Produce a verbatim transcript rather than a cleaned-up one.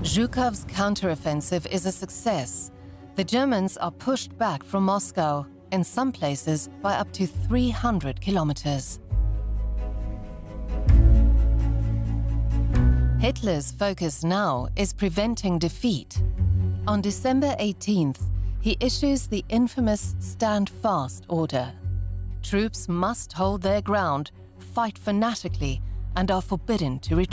Zhukov's counteroffensive is a success. The Germans are pushed back from Moscow, in some places by up to three hundred kilometers. Hitler's focus now is preventing defeat. On December eighteenth, he issues the infamous Stand Fast order. Troops must hold their ground, fight fanatically, and are forbidden to retreat.